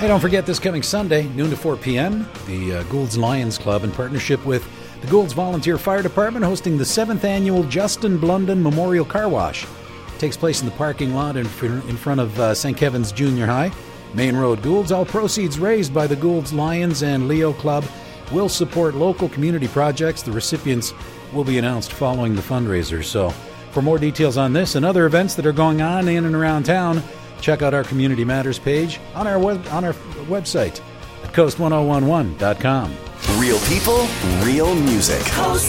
Hey, don't forget this coming Sunday, noon to 4 p.m., the Gould's Lions Club, in partnership with the Gould's Volunteer Fire Department, hosting the 7th annual Justin Blunden Memorial Car Wash. It takes place in the parking lot in front of St. Kevin's Junior High, Main Road, Gould's. All proceeds raised by the Gould's Lions and Leo Club will support local community projects. The recipients will be announced following the fundraiser. So, for more details on this and other events that are going on in and around town, check out our Community Matters page on our website at coast1011.com. Real people, real music.